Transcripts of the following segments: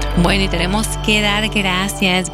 Bueno, y tenemos que dar gracias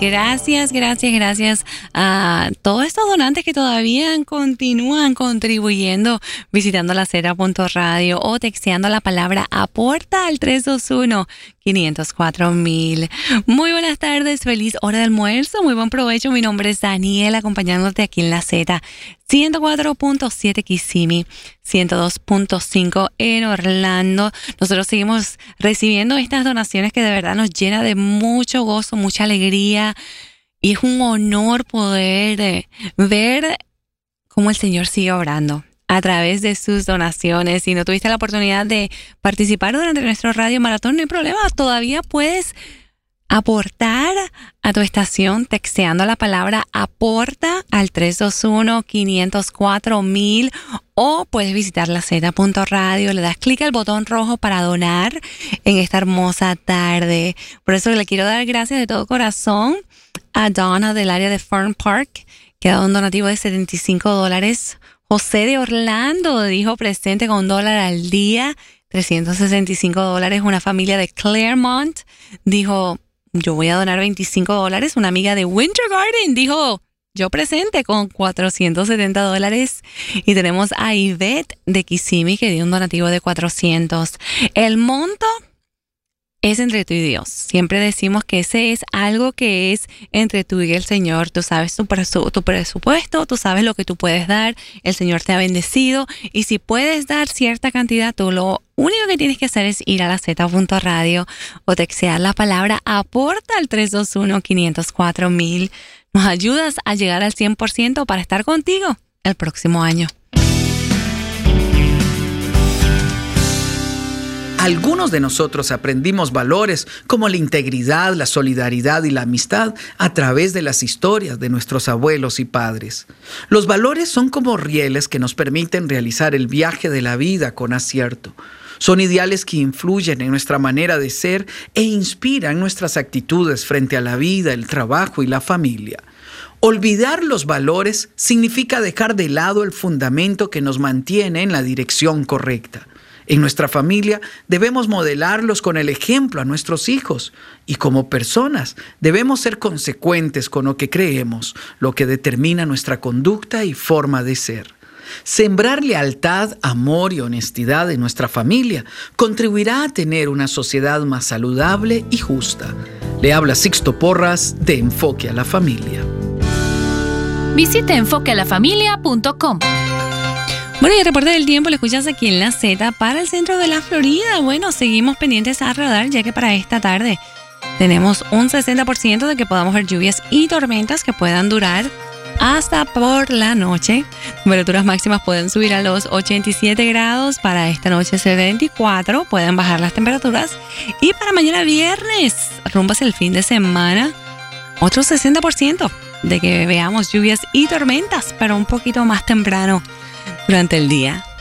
a todos estos donantes que todavía continúan contribuyendo visitando laceta.radio o texteando la palabra aporta al 321-504-1000. Muy buenas tardes, feliz hora de almuerzo, muy buen provecho. Mi nombre es Daniel, acompañándote aquí en La Z. 104.7 Kissimmee, 102.5 en Orlando. Nosotros seguimos recibiendo estas donaciones que de verdad nos llena de mucho gozo, mucha alegría, y es un honor poder ver cómo el Señor sigue obrando a través de sus donaciones. Si no tuviste la oportunidad de participar durante nuestro Radio Maratón, no hay problema, todavía puedes aportar a tu estación texteando la palabra aporta al 321-504-1000, o puedes visitar laceta.radio, le das clic al botón rojo para donar en esta hermosa tarde. Por eso le quiero dar gracias de todo corazón a Donna del área de Fern Park, que ha dado un donativo de $75. José de Orlando dijo presente con $1 al día, $365. Una familia de Claremont dijo yo voy a donar $25. Una amiga de Winter Garden dijo yo presente con $470. Y tenemos a Yvette de Kissimmee que dio un donativo de $400. El monto es entre tú y Dios. Siempre decimos que ese es algo que es entre tú y el Señor. Tú sabes tu presupuesto, tú sabes lo que tú puedes dar. El Señor te ha bendecido. Y si puedes dar cierta cantidad, tú lo único que tienes que hacer es ir a laceta.radio o textear la palabra aporta al 321-504-1000. Nos ayudas a llegar al 100% para estar contigo el próximo año. Algunos de nosotros aprendimos valores como la integridad, la solidaridad y la amistad a través de las historias de nuestros abuelos y padres. Los valores son como rieles que nos permiten realizar el viaje de la vida con acierto. Son ideales que influyen en nuestra manera de ser e inspiran nuestras actitudes frente a la vida, el trabajo y la familia. Olvidar los valores significa dejar de lado el fundamento que nos mantiene en la dirección correcta. En nuestra familia debemos modelarlos con el ejemplo a nuestros hijos, y como personas debemos ser consecuentes con lo que creemos, lo que determina nuestra conducta y forma de ser. Sembrar lealtad, amor y honestidad en nuestra familia contribuirá a tener una sociedad más saludable y justa. Le habla Sixto Porras de Enfoque a la Familia. Visita enfoquealafamilia.com. Bueno, y el reporte del tiempo lo escuchas aquí en La Z para el centro de la Florida. Bueno, seguimos pendientes a radar, ya que para esta tarde tenemos un 60% de que podamos ver lluvias y tormentas que puedan durar hasta por la noche. Temperaturas máximas pueden subir a los 87 grados. Para esta noche es 24. Pueden bajar las temperaturas. Y para mañana viernes, rumbo hacia el fin de semana, otro 60% de que veamos lluvias y tormentas, pero un poquito más temprano durante el día.